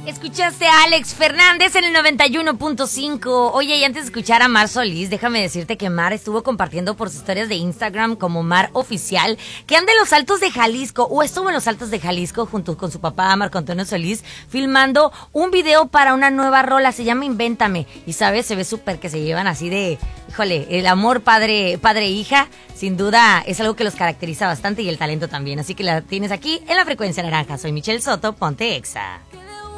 Escuchaste a Alex Fernández en el 91.5. Oye, y antes de escuchar a Mar Solís, déjame decirte que Mar estuvo compartiendo por sus historias de Instagram como Mar Oficial, que anda en los Altos de Jalisco, o estuvo en los Altos de Jalisco junto con su papá, Marco Antonio Solís, filmando un video para una nueva rola, se llama Invéntame. Y sabes, se ve súper que se llevan así de, híjole, el amor padre-hija, sin duda es algo que los caracteriza bastante y el talento también. Así que la tienes aquí en la frecuencia naranja. Soy Michelle Soto, ponte Exa.